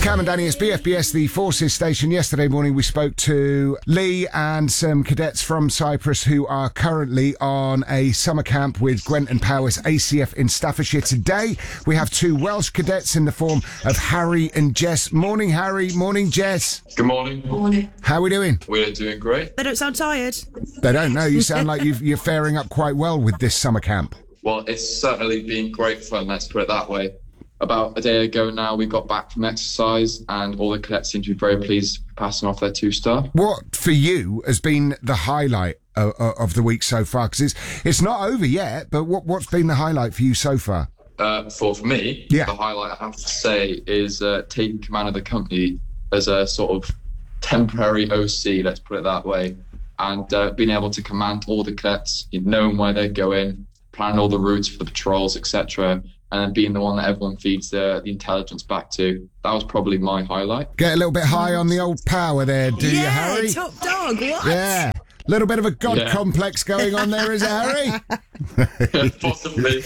Cam and Danny, it's BFBS, the Forces station. Yesterday morning we spoke to Lee and some cadets from Cyprus who are currently on a summer camp with Gwent and Powys ACF in Staffordshire. Today we have two Welsh cadets in the form of Harry and Jess. Morning Harry, morning Jess. Good morning. Morning. How are we doing? We're doing great. They don't sound tired. They don't know. You sound like you're faring up quite well with this summer camp. Well, it's certainly been great fun, let's put it that way. About a day ago now, we got back from exercise and all the cadets seem to be very pleased passing off their 2-star. What, for you, has been the highlight of the week so far? Because it's not over yet, but what's been the highlight for you so far? For me, Yeah. The highlight I have to say is taking command of the company as a sort of temporary OC, let's put it that way, and being able to command all the cadets, knowing where they're going, planning all the routes for the patrols, etc., and then being the one that everyone feeds the intelligence back to. That was probably my highlight. Get a little bit high on the old power there, do you, Harry? Top dog, what? Yeah. Little bit of a god complex going on there, is it, Harry? Possibly.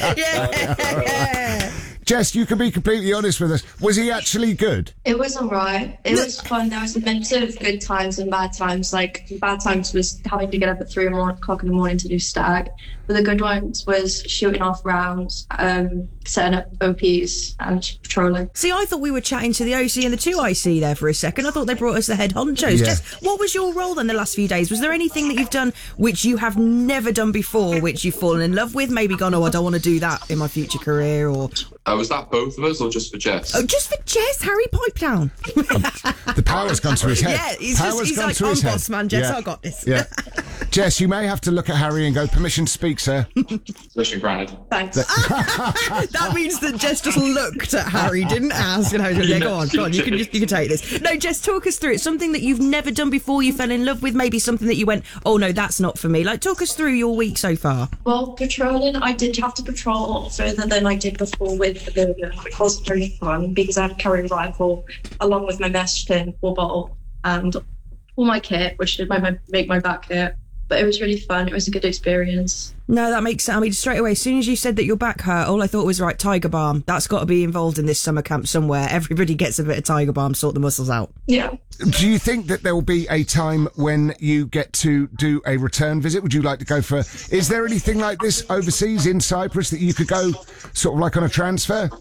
Yeah. Jess, you can be completely honest with us. Was he actually good? It was alright. It was fun. There was a mix of good times and bad times. Like, bad times was having to get up at 3 o'clock in the morning to do stag. But the good ones was shooting off rounds, setting up OPs and patrolling. See, I thought we were chatting to the OC and the 2IC there for a second. I thought they brought us the head honchos. Yeah. Jess, what was your role then the last few days? Was there anything that you've done which you have never done before, which you've fallen in love with? Maybe gone, oh, I don't want to do that in my future career, or... Was that both of us or just for Jess? Oh, just for Jess, Harry, pipe down. The power's gone to his head. Yeah, he's Power's like, I'm boss man, Jess, I got this. Yeah. Jess, you may have to look at Harry and go, permission to speak, sir. Mission granted. Thanks. That means that Jess just looked at Harry, didn't ask, and Harry's going, yeah, go on, you can take this. No, Jess, talk us through it. Something that you've never done before, you fell in love with, maybe something that you went, oh no, that's not for me. Like, talk us through your week so far. Well, patrolling, I did have to patrol further than I did before with the burger, which wasn't very fun because I had to carry a rifle along with my mess tin, water bottle, and all my kit, which did make my back hurt. But it was really fun. It was a good experience. No, that makes sense. I mean, straight away, as soon as you said that your back hurt, all I thought was, right, Tiger Balm. That's got to be involved in this summer camp somewhere. Everybody gets a bit of Tiger Balm, sort the muscles out. Yeah. Do you think that there will be a time when you get to do a return visit? Would you like to go for... Is there anything like this overseas in Cyprus that you could go sort of like on a transfer?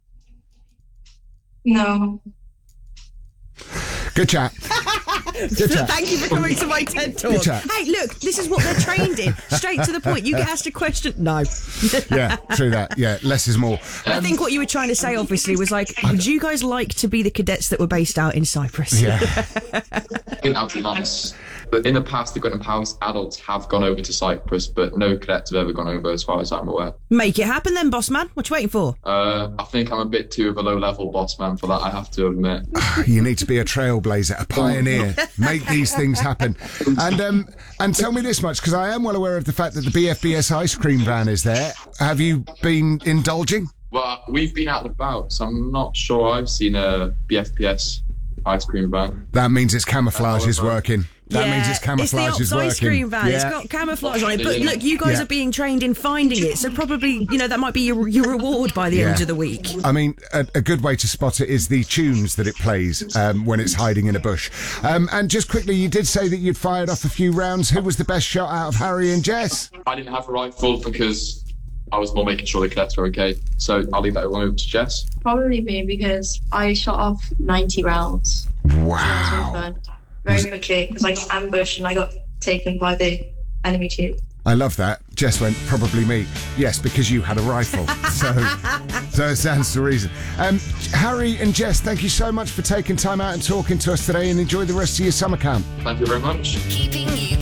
No. Good chat. Good chat. Thank you for coming to my TED Talk. Good chat. Hey, look, this is what they're trained in. Straight to the point. You get asked a question. No. Yeah, true that. Yeah, less is more. I think what you were trying to say, obviously, was like, would you guys like to be the cadets that were based out in Cyprus? Yeah. I think that would be nice. But in the past, the Gwent and Powys adults have gone over to Cyprus, but no cadets have ever gone over as far as I'm aware. Make it happen then, boss man. What you waiting for? I think I'm a bit too of a low-level boss man for that, I have to admit. You need to be a trailblazer, a pioneer. Make these things happen. And tell me this much, because I am well aware of the fact that the BFBS ice cream van is there. Have you been indulging? Well, we've been out and about, so I'm not sure I've seen a BFPS ice cream van. That means its camouflage is working. That means its camouflage is the Ops working. ice cream van. Yeah. It's got camouflage on it. But look, you guys are being trained in finding it, so probably, that might be your reward by the end of the week. I mean, a good way to spot it is the tunes that it plays when it's hiding in a bush. And just quickly, you did say that you'd fired off a few rounds. Who was the best shot out of Harry and Jess? I didn't have a rifle because I was more making sure the cadets were okay. So I'll leave that over to Jess. Probably me because I shot off 90 rounds. Wow. Really fun. Very quickly because I got ambushed and I got taken by the enemy team. I love that. Jess went, probably me. Yes, because you had a rifle. So it stands to reason. Harry and Jess, thank you so much for taking time out and talking to us today, and enjoy the rest of your summer camp. Thank you very much. Keeping you